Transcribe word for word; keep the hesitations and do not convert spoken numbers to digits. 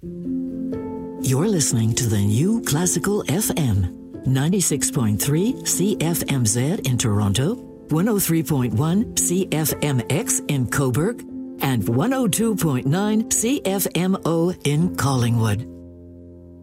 You're listening to the New Classical F M, ninety-six point three C F M Z in Toronto, one oh three point one C F M X in Cobourg, and one oh two point nine C F M O in Collingwood.